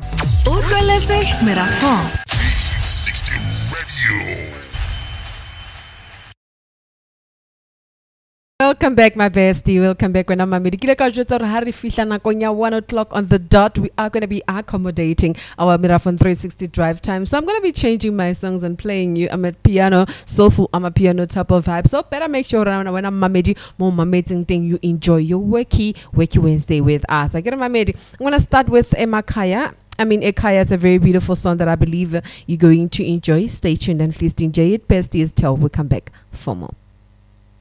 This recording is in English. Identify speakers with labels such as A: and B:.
A: Utlweletse Merafong.
B: 360 Radio.
C: Welcome back, my bestie. Welcome back. When I'm Kile ka jwetsa hore ha re fihla nakong ya 1 o'clock on the dot, we are going to be accommodating our Merafong 360 drive time. So I'm going to be changing my songs and playing you. I'm a piano, soulful, I'm a piano type of vibe. So better make sure when I'm Mamedi, more amazing thing, you enjoy your Wacky Wednesday with us. I get Mamedi. I'm going to start with Emakaya. Ekaya is a very beautiful song that I believe you're going to enjoy. Stay tuned and please enjoy it. Besties, till we come back for more.